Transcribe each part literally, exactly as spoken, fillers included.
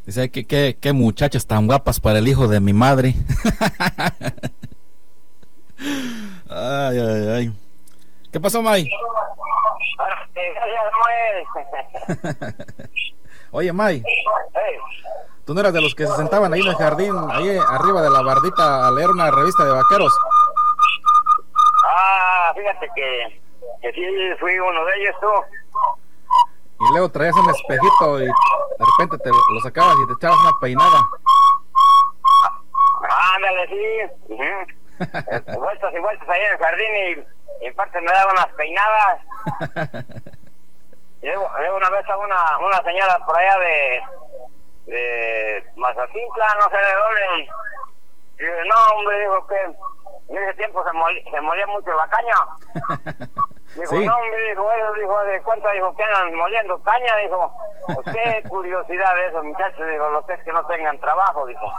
Dice, que qué, qué muchachas tan guapas para el hijo de mi madre. Ay, ay, ay. ¿Qué pasó, May? Oye, May, Hey. ¿tú no eras de los que se sentaban ahí en el jardín, ahí arriba de la bardita, a leer una revista de vaqueros? Ah, fíjate que, que sí fui uno de ellos, tú. Y luego traías un espejito y de repente te lo sacabas y te echabas una peinada. Ándale, sí. Uh-huh. Vueltas y vueltas ahí en el jardín y, y en parte me daban unas peinadas. Y luego, luego una vez a una, una señora por allá de, de Mazatintla, no sé de dónde. Y dije, no, hombre, dijo que en ese tiempo se, mol, se molía mucho la caña. Dijo, Sí. no, hombre, dijo, ellos, dijo, ¿de cuánto? Dijo, que andan moliendo caña, dijo. Pues qué curiosidad de esos muchachos, dijo, lo que es que no tengan trabajo, dijo.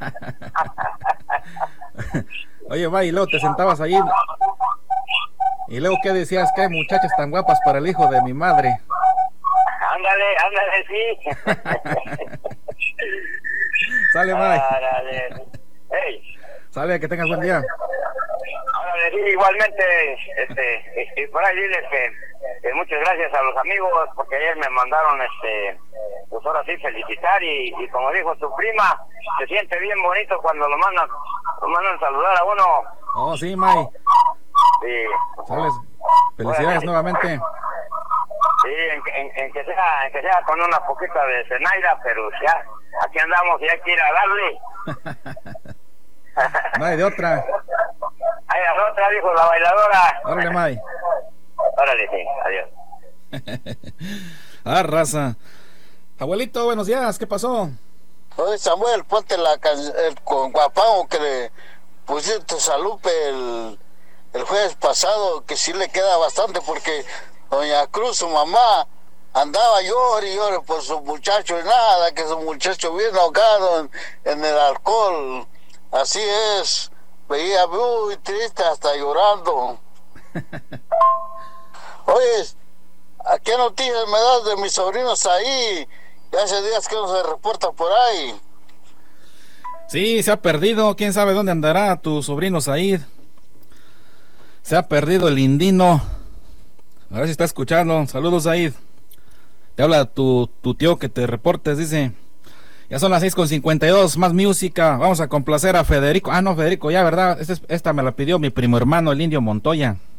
Oye, May, y luego te sentabas allí. Y luego, ¿qué decías? ¿Qué muchachas tan guapas para el hijo de mi madre? Ándale, ándale, sí. Sale, May. Ándale. Hey. Sale, que tengas buen día. Ahora le digo igualmente, este, y, y por ahí diles que, que muchas gracias a los amigos, porque ayer me mandaron, este, pues ahora sí felicitar, y, y como dijo tu prima, se siente bien bonito cuando lo mandan, lo mandan saludar a uno. Oh, sí, May. Sí. Sales. Felicidades nuevamente. Sí, en, en, en que sea, en que sea con una poquita de cenaira, pero ya, aquí andamos y hay que ir a darle. No hay de otra. Ahí la otra, dijo la bailadora. Órale, May. Órale, sí, adiós. Ah, raza. Abuelito, buenos días, ¿qué pasó? Oye, Samuel, ponte la can- el con guapango que le pusiste Salupe el, el jueves pasado, que sí le queda bastante, porque doña Cruz, su mamá, andaba llore y llore por su muchacho y nada, que su muchacho bien ahogado en, en el alcohol. Así es, veía muy triste, hasta llorando. Oye, ¿a qué noticias me das de mis sobrinos ahí? Ya hace días que no se reporta por ahí. Sí, se ha perdido. ¿Quién sabe dónde andará tu sobrino Said? Se ha perdido el indino. A ver si está escuchando. Saludos, Said. Te habla tu, tu tío que te reportes, dice. Ya son las seis con cincuenta y dos, más música. Vamos a complacer a Federico. Ah, no, Federico, ya, ¿verdad? Esta, esta me la pidió mi primo hermano, el Indio Montoya.